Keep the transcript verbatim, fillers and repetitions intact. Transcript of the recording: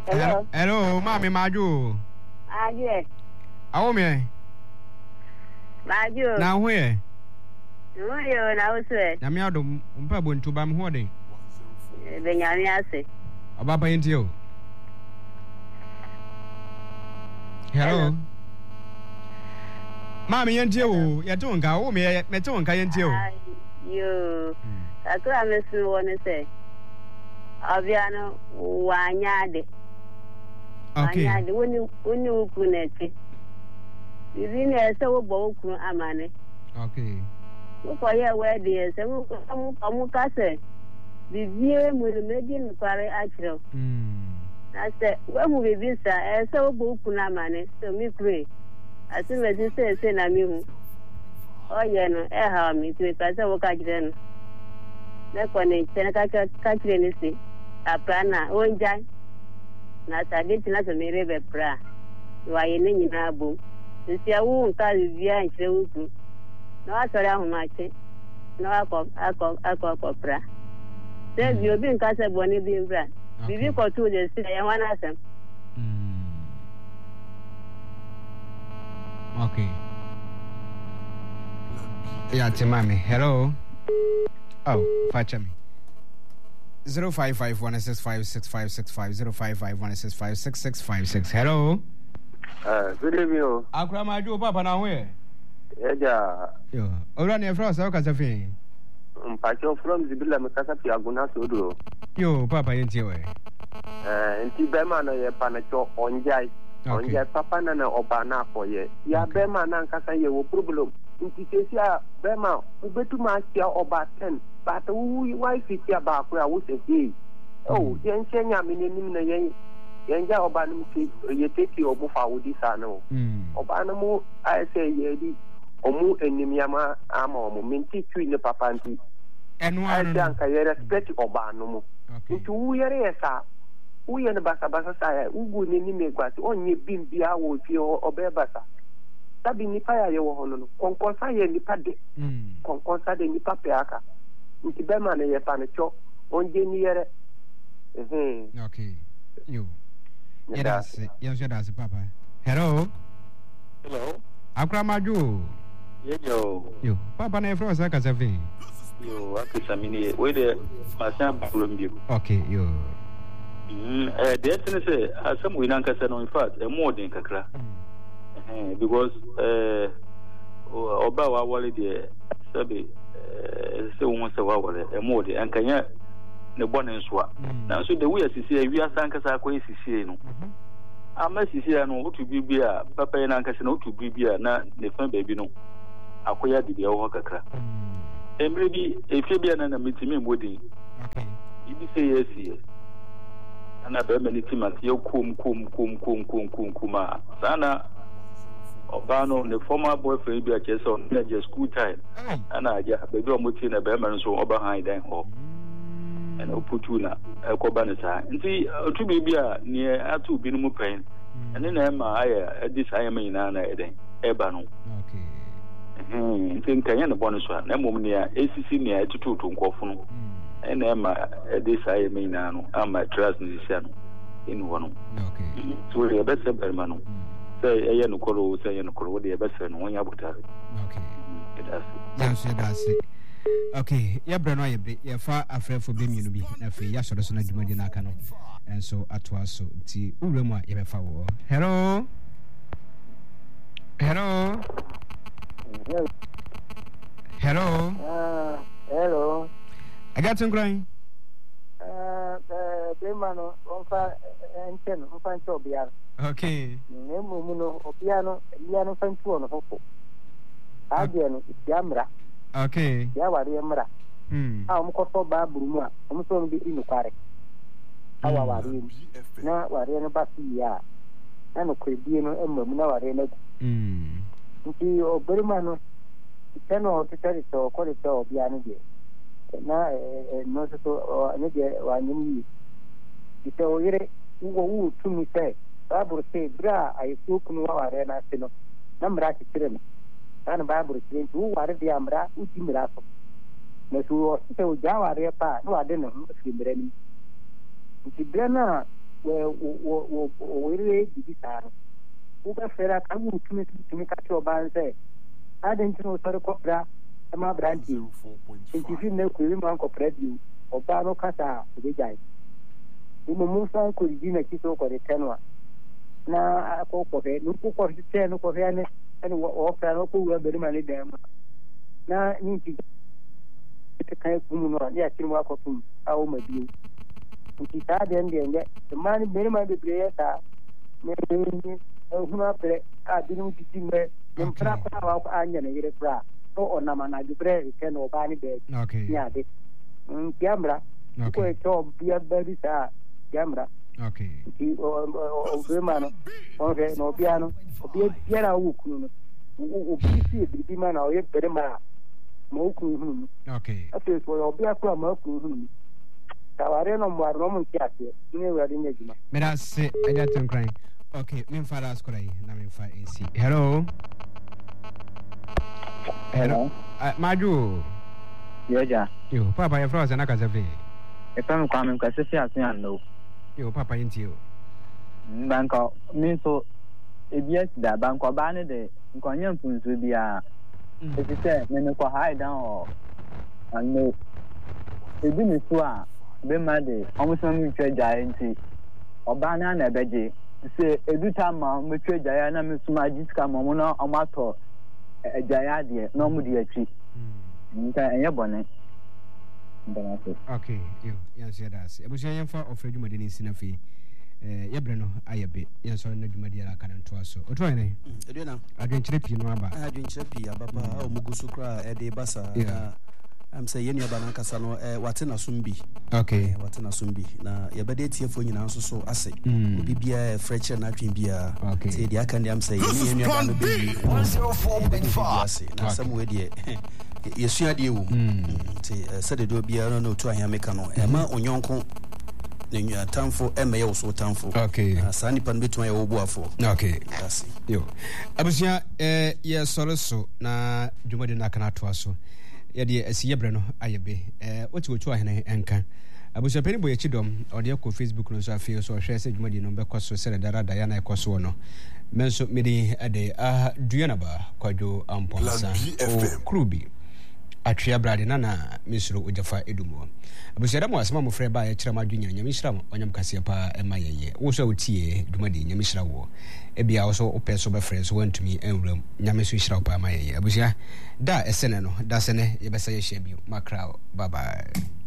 Hello. Hello, Mami Maju. Aje. Awo me. Maju. Na ho ye. Wo yo na wo se. Na me adom mpa bontu ba me ho de. Be nyame ase. Aba pa yenti o. Hello. Mami yenti o, ya to nka wo me me to nka yenti o. Yo. Akura me su woni se. Obia no wanyade. Okay. Wanyade woni woni uku na ti. Bibi na ese wo bo uku amane. Okay. Wo ko ye we de ese wo amu amu kase. Bibi e mu me di nkware akiro. Mm. Na se we mu bibi sa ese wo bo uku na amane. So mi pray. Ati me di se se na mi hu. Oye no e ha mi tu pa se wo ka jire no. Na ko ne tena ka ka jire ni si. Aprana onjai na tageti na somere be pra wa yene nyina bo nsi awu nka bia nkyere wuku na wa sori ahumache na wa ko akọ akọ ko pra se bi obi nka se boni bi mbra bibi ko tu de se ya wana asem Mm. Okay. Yeah, Timami. Hello. Oh, fetch me. Zero five five one six five six five six five zero five five one six five six six five six. Hello. Uh, good evening. Akra maju papa na we. Eja. Yo. Ora ne fra sa ka safi. Mpacho from Zibila Mekasa Piaguna Sodo. Yo papa yenti we. Eh, nti bema na ye panacho onjai. Onjai papa na na obana koye. Ya bema na nkasa ye wo problem. Nti sesia bema ubetuma sia oba ten. But who wife is here back where I was a day. Oh, yen chenya minim na yen yenja obanum ti ye take your bufa with this ano. Obanamu I say ye di omu enimiama ama omu minti twi ne papa nti. Enu anu. I ka ye respect obanumu. Nti wu yere esa. Wu ye ne basa basa sa ya ugu ne ni megwati onye bimbia wo fi obebasa. Tabi nipa ya ye wo hono no. Konkonsa ye nipa de. Konkonsa de nipa pe aka. Nti bema na ye panacho onje ni yere eh okay yo yes yes yes papa hello hello akra maju yo yo papa na efro sa ka safi yo akisa mini we de masa problem bi okay yo mm eh de tene say asem we nan kasa no in fact e more than kakra eh because eh oba wa wale de sabe se won se wa wale e mo de ankanya ne bone nso a na so de we asisi e wi asanka sa kwa asisi no ama asisi no otu bibia papa ina ankasa na otu bibia na ne fa baabi no akoya de dia wo kakra emre bi efie bia na na mitimi mbodi okay ibi se yesi ana be mani timati yo kum kum kum kum kum kum kuma sana Obano, the former boyfriend, be a chess on the school time. And I just baby Mutin a bearman so behind them home. And Oputuna, a cobanisa. And see, to be near a two binimu pain. And then I'm at this I am in an ebano. Okay. Think I am a bonus one. I'm near A C C near to two to Coffin. And I'm at this I am in an I'm a trust musician in one. Okay. So we are best bearman. Say aye no koro say aye no koro de be say no wonya botare okay that's that's it that's it okay ya bra no ye be ya fa afrefo be mienu bi na fe ya soro so na dwumadi na aka no and so atwa so ti uremu a ye be fa wo hello hello hello ah hello agatin kran eh eh be mano on fa enten on fa ntobiar okay nemu muno opiano piano fantuo no fofo ade no yamra okay ya wari yamra mm ah um koto ba burumu a um so bi inu kware awa wari na wari no basi ya na no kwedie no emamu na wari na mm nti oberima no teno titari to ko to obiano de na no so ne de wa nyimi ito yire ugo wu tumi sai Babur say bra ay sukunu ware na sino namra ti tirem tan babur tin tu ware di amra u ti mira so na su o se o ja ware pa no ade no fi mirani ti brana wo wo wo wo re di sa no wo ba fera ka wo tumi tumi ka to ban se aden tino sare kopra e ma branti nti fi ne ku ma kopra bi o ba no kasa o be jai mo mo sa ko di na ki so ko de tenwa na ko ko fe no ko ko te no ko fe ne ani wo fra no ko wo be ma ne dem na ni ti kai ku no ya kin wa ko tum awo ma bi nti ta de nde nde man be ma be bre ta ne ne huna pre a binu ti ti me nem pra pra wa ko anya ne yire pra to ona mana bi bre ke no ba ni be okay ya de kiamra ko e to bia be sa kiamra okay ti o o be mano o ke no piano o bia piara u ku no o bi si bi bi mana o ye bere ma mo ku hu okay afi so o bia ku ma ku hu taware no mo arno mo kiate ni we adi ne juma mera se eja ten cry okay min fara askorai na min fa ac hello hello maju yoja yo papa ya froze na kazefe e pam kwa min kwa sefi asun anno yo papa yintio banko min so ebia da banko ba ne de nkonye mpunzu bia e ti se me ko hide down o anno ebi mi so a be ma de omo so mi twa jai nti oba na na beje se eduta ma me twa jai na me suma jiska mo no omato ejaya de no mu de achi nta enye bone ndanaso okay yo yan se das ebusia yan fa ofre dwumade ni sinafi eh yebre no ayebe yan so na dwumade ara kana nto aso oto ene edena adwenkyere pi no aba adwenkyere pi ababa o mugusu kra e de basa na am say yenu aba na kasa no eh wate na sumbi okay wate na sumbi na yebede tiefo nyina nso so ase obi bia freche na twin bia say dia kan dia am say yenu aba no be one oh four point five na samu de yesua de wo nti sede do bia no no to ahia no e ma onyonko ne nyu atamfo e me ye wo so tamfo okay asani pan betu ye wo boafo okay yes yo abusia eh ye soro so na dwumade na kana to aso ye de asi yebre no ayebe eh oti otu ahene enka abusia pani boye chidom ode ko Facebook no so afie so hwe se dwumade no be kwaso sere dara da ya na ekoso no menso medi ade ah duanaba kwadwo amponsa o krubi atria brade na na misro ojafa edumo abusia damo asema mo frɛ ba ya kyerɛ madwenya nyamishira mo onyam kase pa ema yeye wo so otie dwumade nyamishira wo ebia wo so opɛ so be frɛ so wantumi enwuram nyamiso hira pa ema yeye abusia da esene no da sene ye besa ye hye bi makra bye bye.